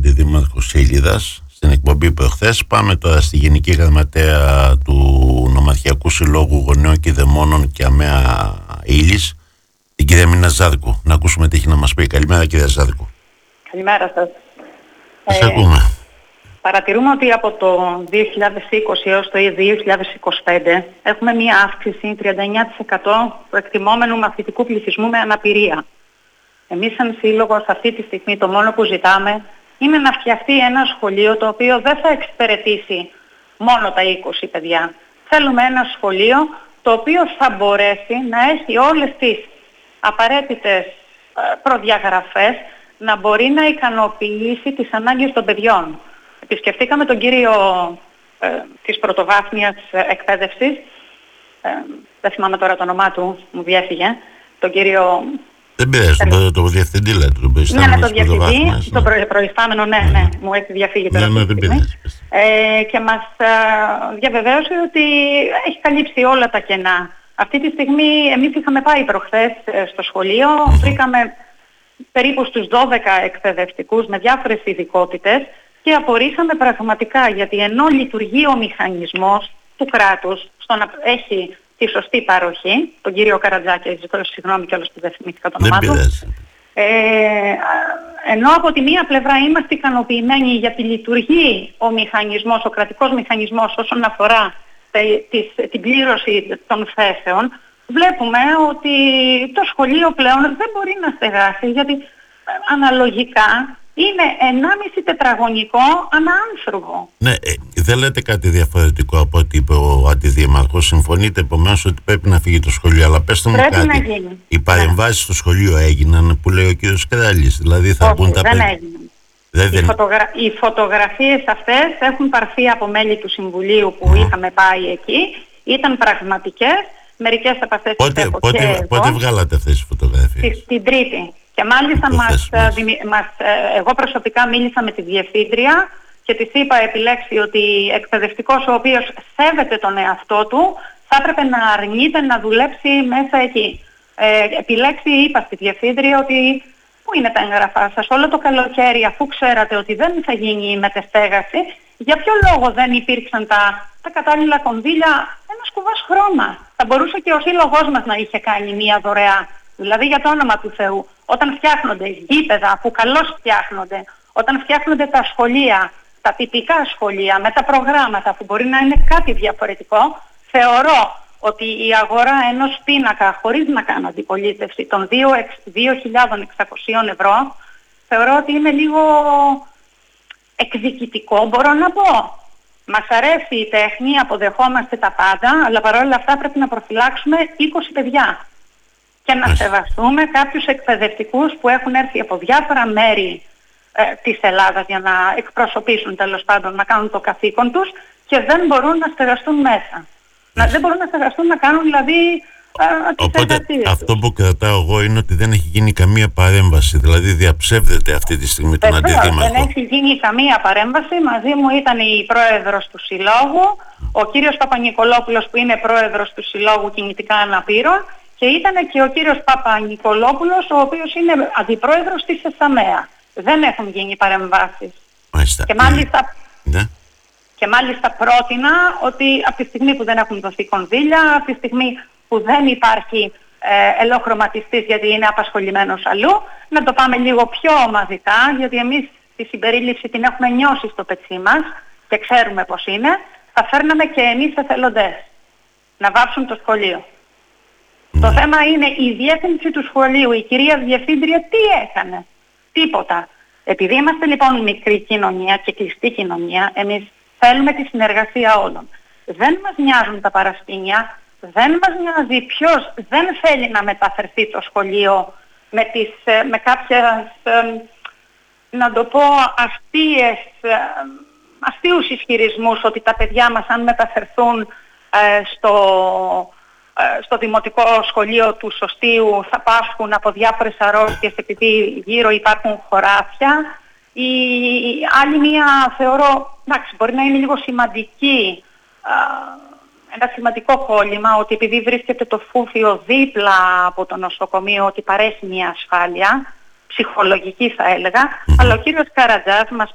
αντιδήμαρχος Σέλιδας στην εκπομπή προχθές. Πάμε τώρα στη Γενική Γραμματέα του Νομαρχιακού Συλλόγου Γονέων και Δαιμόνων και Αμαία Ήλης, την κυρία Μίνα Ζάρκου. Να ακούσουμε τι έχει να μας πει. Καλημέρα, κυρία Ζάρκου. Καλημέρα σας. Σας ακούμε. Παρατηρούμε ότι από το 2020 έως το 2025 έχουμε μία αύξηση 39% του εκτιμόμενου μαθητικού πληθυσμού με αναπηρία. Εμείς σαν σύλλογος αυτή τη στιγμή το μόνο που ζητάμε είναι να φτιαχτεί ένα σχολείο το οποίο δεν θα εξυπηρετήσει μόνο τα 20 παιδιά. Θέλουμε ένα σχολείο το οποίο θα μπορέσει να έχει όλες τις απαραίτητες προδιαγραφές, να μπορεί να ικανοποιήσει τις ανάγκες των παιδιών. Επισκεφτήκαμε τον κύριο της πρωτοβάθμιας εκπαίδευσης, δεν θυμάμαι τώρα το όνομά του, μου διέφυγε, τον κύριο... Δεν πειράζει, το διευθυντή λέτε, τον προϊστάμενο. Ναι, το διευθυντή, τον προϊστάμενο, ναι, μου έχει διαφύγει τώρα. Ναι, δεν πειράζει. Και μας διαβεβαίωσε ότι έχει καλύψει όλα τα κενά. Αυτή τη στιγμή εμείς είχαμε πάει προχθές στο σχολείο, βρήκαμε περίπου στους 12 εκπαιδευτικούς με διάφορες ειδικότητες και απορρίσαμε πραγματικά, γιατί ενώ λειτουργεί ο μηχανισμός του κράτους στο να έχει τη σωστή παροχή, τον κύριο Καρατζάκη, ζητώ συγγνώμη κιόλας που δεν θυμήθηκα το όνομά του, ενώ από τη μία πλευρά είμαστε ικανοποιημένοι γιατί λειτουργεί ο μηχανισμός, ο κρατικός μηχανισμός όσον αφορά την πλήρωση των θέσεων, βλέπουμε ότι το σχολείο πλέον δεν μπορεί να στεγάσει, γιατί αναλογικά είναι 1,5 τετραγωνικό ανά άνθρωπο. Ναι, δεν λέτε κάτι διαφορετικό από ό,τι είπε ο αντιδήμαρχος. Συμφωνείτε επομένως ότι πρέπει να φύγει το σχολείο. Αλλά πέστε μου κάτι. Οι παρεμβάσεις στο σχολείο έγιναν, που λέει ο κύριος Κράλης? Δηλαδή θα όχι, πούν τα δεν έγιναν. Οι φωτογραφίες αυτές έχουν πάρθει από μέλη του Συμβουλίου που είχαμε πάει εκεί. Ήταν πραγματικές. Μερικές από αυτές τις έχω και εγώ. Πότε βγάλατε αυτές τις φωτογραφίες? Την Τρίτη. Και μάλιστα εγώ προσωπικά μίλησα με τη διευθύντρια και της είπα επιλέξει ότι εκπαιδευτικός ο οποίος σέβεται τον εαυτό του θα έπρεπε να αρνείται να δουλέψει μέσα εκεί. Επιλέξει, είπα στη διευθύντρια ότι πού είναι τα έγγραφά σας όλο το καλοκαίρι, αφού ξέρατε ότι δεν θα γίνει η μετεστέγαση, για ποιο λόγο δεν υπήρξαν τα κατάλληλα κονδύλια? Ένας κουβάς χρώμα. Θα μπορούσε και ο σύλλογός μας να είχε κάνει μία δωρεά. Δηλαδή για το όνομα του Θεού, όταν φτιάχνονται γήπεδα που καλώς φτιάχνονται, όταν φτιάχνονται τα σχολεία, τα τυπικά σχολεία με τα προγράμματα που μπορεί να είναι κάτι διαφορετικό, θεωρώ ότι η αγορά ενός πίνακα, χωρίς να κάνω αντιπολίτευση, των 2.600 ευρώ, θεωρώ ότι είναι λίγο εκδικητικό, μπορώ να πω. Μας αρέσει η τέχνη, αποδεχόμαστε τα πάντα, αλλά παρόλα αυτά πρέπει να προφυλάξουμε 20 παιδιά. Και να σεβαστούμε κάποιους εκπαιδευτικούς που έχουν έρθει από διάφορα μέρη της Ελλάδας για να εκπροσωπήσουν, τέλος πάντων, να κάνουν το καθήκον τους και δεν μπορούν να στεγαστούν μέσα. Δεν μπορούν να στεγαστούν, να κάνουν δηλαδή τις εργασίες τους. Αυτό που κρατάω εγώ είναι ότι δεν έχει γίνει καμία παρέμβαση, δηλαδή διαψεύδεται αυτή τη στιγμή τον αντιδήμαρχο. Δεν έχει γίνει καμία παρέμβαση. Μαζί μου ήταν η πρόεδρος του Συλλόγου, ο κύριος Παπανικολόπουλος που είναι πρόεδρος του Συλλόγου Κινητικά Αναπήρων, και ήταν και ο κύριος Παπανικολόπουλος, ο οποίος είναι αντιπρόεδρος της ΕΣΑΜΕΑ. Δεν έχουν γίνει παρεμβάσεις. Και μάλιστα πρότεινα ότι από τη στιγμή που δεν έχουν δοθεί κονδύλια, από τη στιγμή που δεν υπάρχει ελοχρωματιστής γιατί είναι απασχολημένος αλλού, να το πάμε λίγο πιο ομαδικά, γιατί εμείς τη συμπερίληψη την έχουμε νιώσει στο πετσί μας και ξέρουμε πώς είναι. Θα φέρναμε και εμείς εθελοντές να βάψουν το σχολείο. Το θέμα είναι η διεύθυνση του σχολείου, η κυρία Διευθύντρια τι έκανε? Τίποτα. Επειδή είμαστε λοιπόν μικρή κοινωνία και κλειστή κοινωνία, εμείς θέλουμε τη συνεργασία όλων. Δεν μας νοιάζουν τα παρασκήνια, δεν μας νοιάζει ποιος δεν θέλει να μεταφερθεί το σχολείο με κάποιες, να το πω, αστείους ισχυρισμούς ότι τα παιδιά μας αν μεταφερθούν στο δημοτικό σχολείο του Σωστίου θα πάσχουν από διάφορες αρρώστιες επειδή γύρω υπάρχουν χωράφια. Η άλλη μία θεωρώ, εντάξει, μπορεί να είναι λίγο σημαντική, ένα σημαντικό κόλλημα ότι επειδή βρίσκεται το Φούφιο δίπλα από το νοσοκομείο ότι παρέχει μια ασφάλεια, ψυχολογική θα έλεγα, αλλά ο κύριος Καρατζάς μας